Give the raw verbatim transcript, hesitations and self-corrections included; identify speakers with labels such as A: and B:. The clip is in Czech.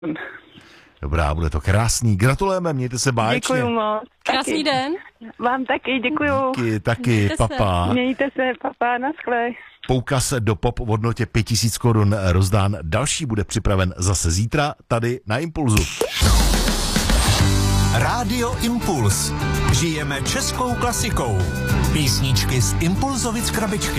A: Dobrá, bude to krásný. Gratulujeme, mějte se báječně.
B: Děkuju moc.
C: Krásný
B: Taky.
C: den.
B: Vám taky, děkuju.
A: Díky, taky,
C: Mějte se.
A: papa.
B: Mějte se, papa, naschle.
A: Poukaz do pop v hodnotě pět tisíc korun rozdán. Další bude připraven zase zítra tady na Impulzu.
D: Rádio Impuls. Žijeme českou klasikou. Písničky z Impulzovic krabičky.